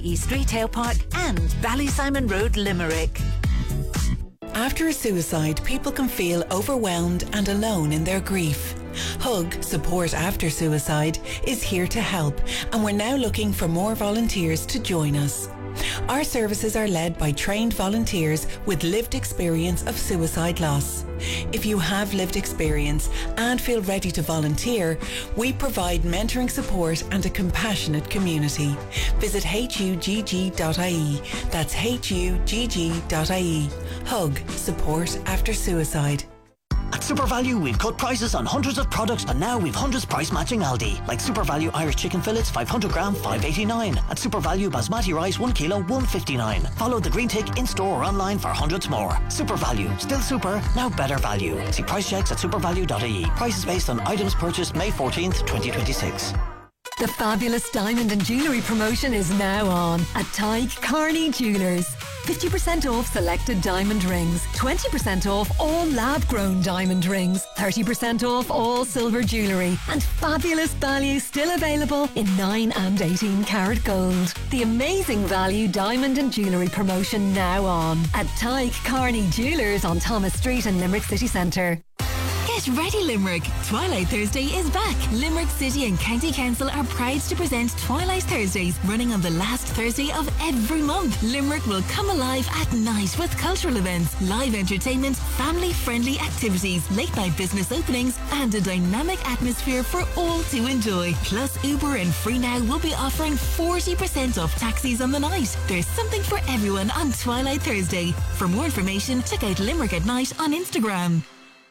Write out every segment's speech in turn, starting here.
East Retail Park and Ballysimon Road, Limerick. After a suicide, people can feel overwhelmed and alone in their grief. Hug, Support After Suicide, is here to help, and we're now looking for more volunteers to join us. Our services are led by trained volunteers with lived experience of suicide loss. If you have lived experience and feel ready to volunteer, we provide mentoring support and a compassionate community. Visit hugg.ie. That's hugg.ie. Hug, Support After Suicide. At Super Value, we've cut prices on hundreds of products, and now we've hundreds price matching Aldi. Like Super Value Irish chicken fillets, 500 gram, $5.89. At Super Value basmati rice, 1 kilo, $1.59. Follow the green tick in store or online for hundreds more. Super Value, still super, now better value. See price checks at supervalue.ie. Prices based on items purchased May 14th, 2026. The fabulous diamond and jewellery promotion is now on at Tyke Carney Jewellers. 50% off selected diamond rings, 20% off all lab-grown diamond rings, 30% off all silver jewellery, and fabulous value still available in 9 and 18 karat gold. The amazing value diamond and jewellery promotion now on at Tyke Carney Jewellers on Thomas Street in Limerick City Centre. Get ready, Limerick! Twilight Thursday is back. Limerick City and County Council are proud to present Twilight Thursdays, running on the last Thursday of every month. Limerick will come alive at night with cultural events, live entertainment, family-friendly activities, late-night business openings, and a dynamic atmosphere for all to enjoy. Plus, Uber and FreeNow will be offering 40% off taxis on the night. There's something for everyone on Twilight Thursday. For more information, check out Limerick at Night on Instagram.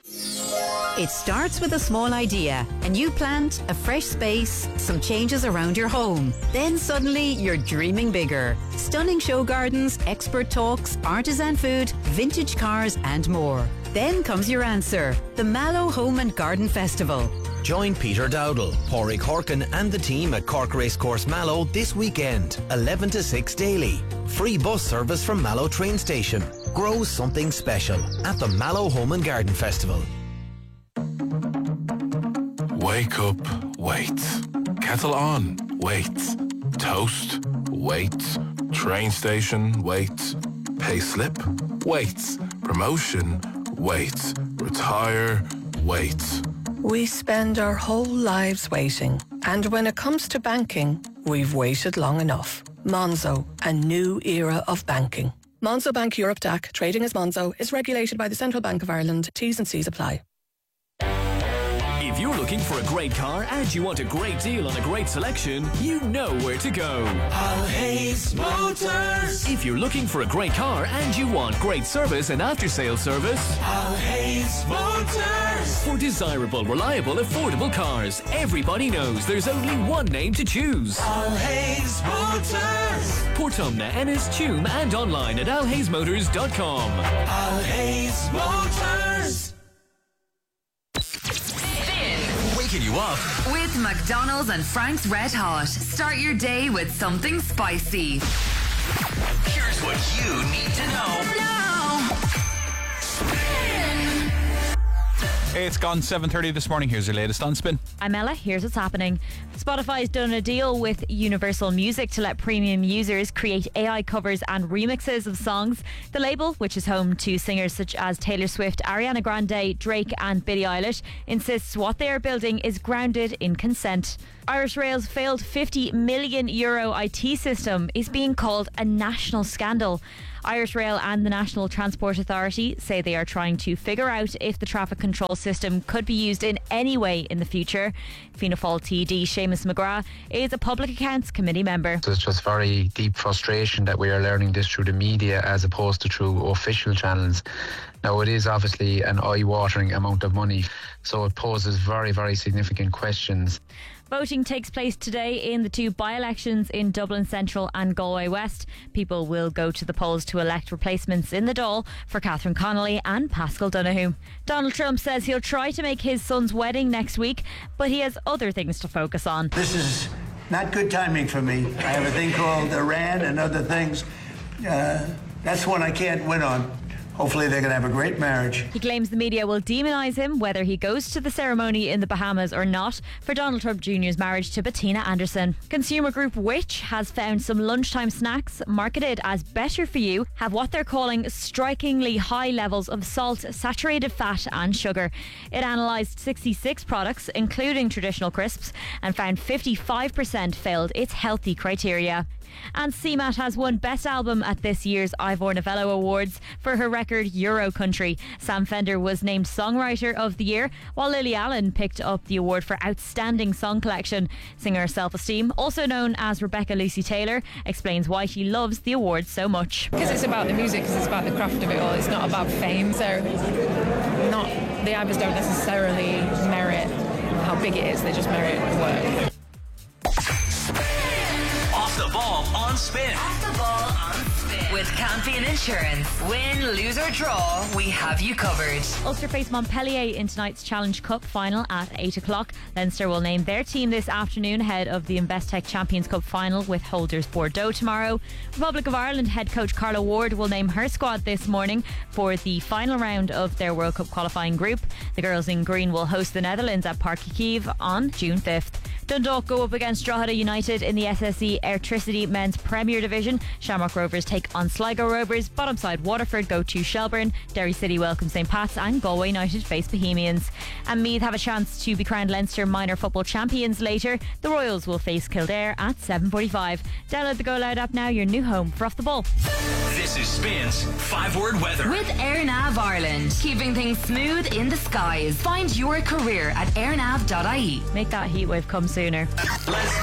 It starts with a small idea, a new plant, a fresh space, some changes around your home. Then suddenly you're dreaming bigger. Stunning show gardens, expert talks, artisan food, vintage cars and more. Then comes your answer, the Mallow Home and Garden Festival. Join Peter Dowdall, Pádraig Horkin and the team at Cork Racecourse Mallow this weekend, 11 to 6 daily. Free bus service from Mallow train station. Grow something special at the Mallow Home and Garden Festival. Wake up, wait. Kettle on, wait. Toast, wait. Train station, wait. Pay slip, wait. Promotion, wait. Retire, wait. We spend our whole lives waiting, and when it comes to banking, we've waited long enough. Monzo, a new era of banking. Monzo Bank Europe DAC, trading as Monzo, is regulated by the Central Bank of Ireland. T's and C's apply. If you're looking for a great car and you want a great deal on a great selection, you know where to go. Alhays Motors. If you're looking for a great car and you want great service and after-sales service, Alhays Motors. For desirable, reliable, affordable cars, everybody knows there's only one name to choose. Alhays Motors. Portumna, Ennis, Tuam and online at alhaysmotors.com. Alhays Motors. Waking you up with McDonald's and Frank's Red Hot. Start your day with something spicy. Here's what you need to know. It's gone 7:30 this morning. Here's your latest on Spin. I'm Ella. Here's what's happening. Spotify's done a deal with Universal Music to let premium users create AI covers and remixes of songs. The label, which is home to singers such as Taylor Swift, Ariana Grande, Drake and Billie Eilish, insists what they are building is grounded in consent. Irish Rail's failed €50 million IT system is being called a national scandal. Irish Rail and the National Transport Authority say they are trying to figure out if the traffic control system could be used in any way in the future. Fianna Fáil TD Seamus McGrath is a Public Accounts Committee member. There's just very deep frustration that we are learning this through the media as opposed to through official channels. Now, it is obviously an eye-watering amount of money, so it poses very, very significant questions. Voting takes place today in the two by-elections in Dublin Central and Galway West. People will go to the polls to elect replacements in the Dáil for Catherine Connolly and Paschal Donoghue. Donald Trump says he'll try to make his son's wedding next week, but he has other things to focus on. This is not good timing for me. I have a thing called Iran and other things. That's one I can't win on. hopefully they're going to have a great marriage. He claims the media will demonise him whether he goes to the ceremony in the Bahamas or not for Donald Trump Jr.'s marriage to Bettina Anderson. Consumer group Which has found some lunchtime snacks marketed as better for you have what they're calling strikingly high levels of salt, saturated fat and sugar. It analysed 66 products, including traditional crisps, and found 55% failed its healthy criteria. And CMAT has won Best Album at this year's Ivor Novello Awards for her record Euro Country. Sam Fender was named Songwriter of the Year, while Lily Allen picked up the award for Outstanding Song Collection. Singer Self Esteem, also known as Rebecca Lucy Taylor, explains why she loves the award so much. Because it's about the music, because it's about the craft of it all. It's not about fame, so the Ivors don't necessarily merit how big it is, they just merit work. Off the ball on Spin. Off the ball on Spin. With Campion Insurance. Win, lose or draw, we have you covered. Ulster face Montpellier in tonight's Challenge Cup final at 8 o'clock. Leinster will name their team this afternoon ahead of the Investec Champions Cup final with holders Bordeaux tomorrow. Republic of Ireland head coach Carla Ward will name her squad this morning for the final round of their World Cup qualifying group. The girls in green will host the Netherlands at Páirc Uí Chaoimh on June 5th. Dundalk go up against Drogheda United in the SSE Airtricity Men's Premier Division. Shamrock Rovers take on Sligo Rovers. Bottom side Waterford go to Shelbourne. Derry City welcome St Pat's, and Galway United face Bohemians. And Meath have a chance to be crowned Leinster minor football champions later. The Royals will face Kildare at 7:45. Download the Go Loud app now, your new home for Off the Ball. This is Spin's 5-word weather. With AirNav Ireland, keeping things smooth in the skies. Find your career at airnav.ie. Make that heatwave come sooner. Let's